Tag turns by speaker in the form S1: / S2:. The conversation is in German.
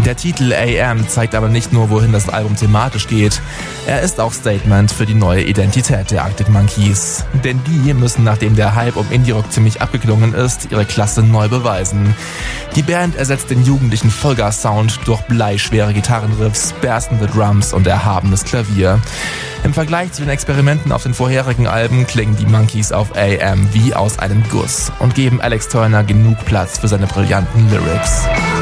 S1: Der Titel AM zeigt aber nicht nur, wohin das Album thematisch geht. Er ist auch Statement für die neue Identität der Arctic Monkeys. Denn die müssen, nachdem der Hype um Indie-Rock ziemlich abgeklungen ist, ihre Klasse neu beweisen. Die Band ersetzt den jugendlichen Vollgas-Sound durch bleischwere Gitarrenriffs, berstende Drums und erhabenes Klavier. Im Vergleich zu den Experimenten auf den vorherigen Alben klingen die Monkeys auf AM wie aus einem Guss und geben Alex Turner genug Platz für seine brillanten Lyrics.